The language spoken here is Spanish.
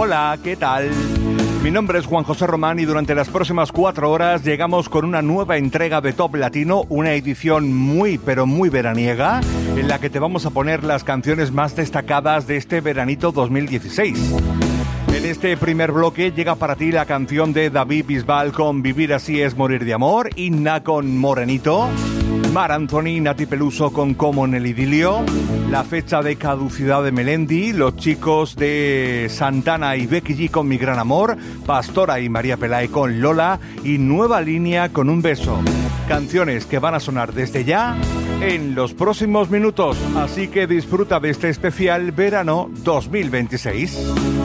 Hola, ¿qué tal? Mi nombre es Juan José Román y durante las próximas 4 horas llegamos con una nueva entrega de Top Latino, una edición muy pero muy veraniega, en la que te vamos a poner las canciones más destacadas de este veranito 2016. En este primer bloque llega para ti la canción de David Bisbal con Vivir así es morir de amor, Inna con Morenito, Mar Anthony, Nati Peluso con Como en el idilio, la fecha de caducidad de Melendi, los chicos de Santana y Becky G con Mi gran amor, Pastora y María Pelae con Lola y Nueva línea con Un beso. Canciones que van a sonar desde ya en los próximos minutos, así que disfruta de este especial verano 2026.